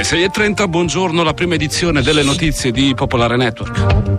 6:30, buongiorno, la prima edizione delle notizie di Popolare Network.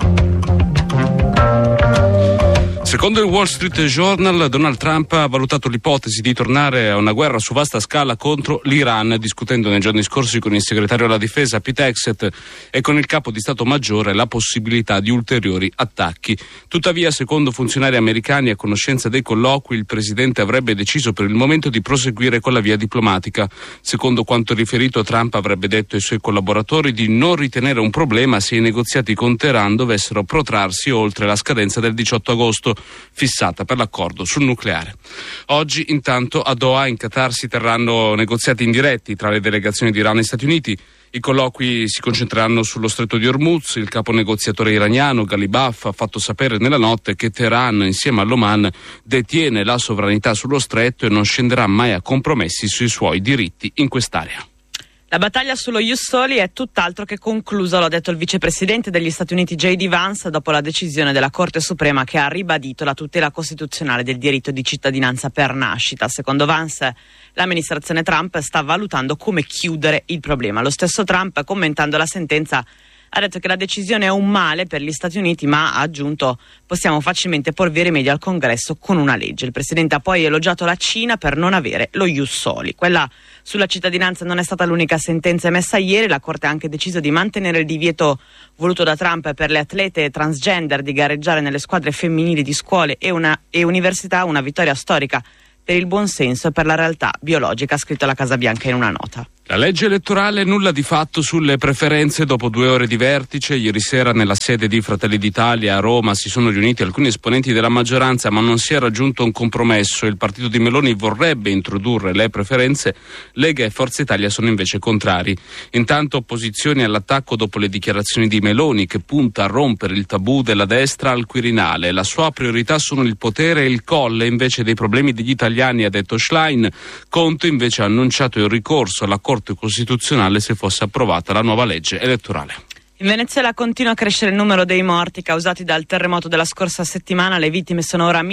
Secondo il Wall Street Journal, Donald Trump ha valutato l'ipotesi di tornare a una guerra su vasta scala contro l'Iran, discutendo nei giorni scorsi con il segretario della difesa Pete Hegseth e con il capo di Stato Maggiore la possibilità di ulteriori attacchi. Tuttavia, secondo funzionari americani a conoscenza dei colloqui, il presidente avrebbe deciso per il momento di proseguire con la via diplomatica. Secondo quanto riferito, Trump avrebbe detto ai suoi collaboratori di non ritenere un problema se i negoziati con Teheran dovessero protrarsi oltre la scadenza del 18 agosto. Fissata per l'accordo sul nucleare. Oggi, intanto, a Doha in Qatar si terranno negoziati indiretti tra le delegazioni di Iran e Stati Uniti. I colloqui si concentreranno sullo stretto di Hormuz. Il capo negoziatore iraniano Ghalibaf ha fatto sapere nella notte che Teheran, insieme all'Oman, detiene la sovranità sullo stretto e non scenderà mai a compromessi sui suoi diritti in quest'area. La battaglia sullo Ius Soli è tutt'altro che conclusa, lo ha detto il vicepresidente degli Stati Uniti J.D. Vance dopo la decisione della Corte Suprema che ha ribadito la tutela costituzionale del diritto di cittadinanza per nascita. Secondo Vance, l'amministrazione Trump sta valutando come chiudere il problema. Lo stesso Trump, commentando la sentenza, ha detto che la decisione è un male per gli Stati Uniti, ma ha aggiunto: possiamo facilmente porvi rimedio al Congresso con una legge. Il presidente ha poi elogiato la Cina per non avere lo Ius Soli. Quella sulla cittadinanza non è stata l'unica sentenza emessa ieri. La Corte ha anche deciso di mantenere il divieto voluto da Trump per le atlete transgender di gareggiare nelle squadre femminili di scuole e università, una vittoria storica per il buonsenso e per la realtà biologica, ha scritto la Casa Bianca in una nota. La legge elettorale nulla di fatto sulle preferenze dopo 2 ore di vertice. Ieri sera nella sede di Fratelli d'Italia a Roma si sono riuniti alcuni esponenti della maggioranza, ma non si è raggiunto un compromesso. Il partito di Meloni vorrebbe introdurre le preferenze, Lega e Forza Italia sono invece contrari. Intanto opposizioni all'attacco dopo le dichiarazioni di Meloni, che punta a rompere il tabù della destra al Quirinale. La sua priorità sono il potere e il colle invece dei problemi degli italiani, ha detto Schlein. Conte invece ha annunciato il ricorso alla Corte Costituzionale se fosse approvata la nuova legge elettorale. In Venezuela continua a crescere il numero dei morti causati dal terremoto della scorsa settimana. Le vittime sono ora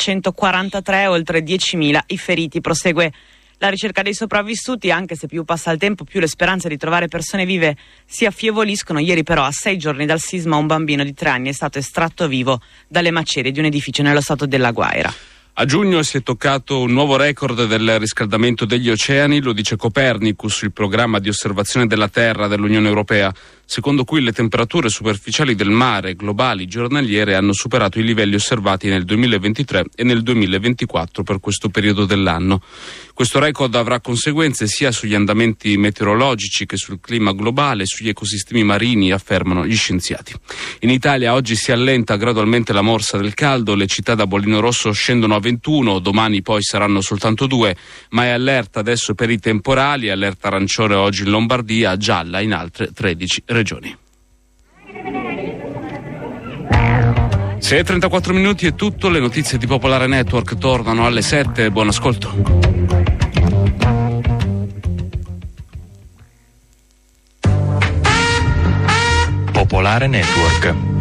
1943, oltre 10.000 i feriti. Prosegue la ricerca dei sopravvissuti, anche se più passa il tempo più le speranze di trovare persone vive si affievoliscono. Ieri però, a 6 giorni dal sisma, un bambino di 3 anni è stato estratto vivo dalle macerie di un edificio nello stato della Guaira. A giugno si è toccato un nuovo record del riscaldamento degli oceani, lo dice Copernicus, il programma di osservazione della Terra dell'Unione Europea, secondo cui le temperature superficiali del mare globali giornaliere hanno superato i livelli osservati nel 2023 e nel 2024 per questo periodo dell'anno. Questo record avrà conseguenze sia sugli andamenti meteorologici che sul clima globale e sugli ecosistemi marini, affermano gli scienziati. In Italia oggi si allenta gradualmente la morsa del caldo, le città da bollino rosso scendono a 21, domani poi saranno soltanto 2, ma è allerta adesso per i temporali, allerta arancione oggi in Lombardia, gialla in altre 13 regioni. 6:34 minuti è tutto, le notizie di Popolare Network tornano alle 7, buon ascolto. Popolare Network.